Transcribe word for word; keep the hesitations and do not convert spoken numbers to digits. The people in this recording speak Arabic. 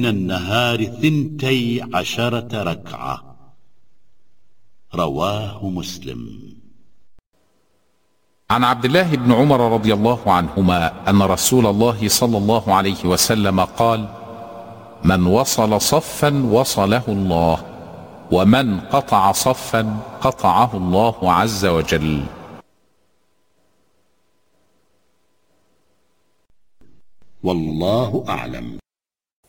من النهار ثنتي عشرة ركعة. رواه مسلم. عن عبد الله بن عمر رضي الله عنهما أن رسول الله صلى الله عليه وسلم قال: من وصل صفا وصله الله، ومن قطع صفا قطعه الله عز وجل. والله أعلم.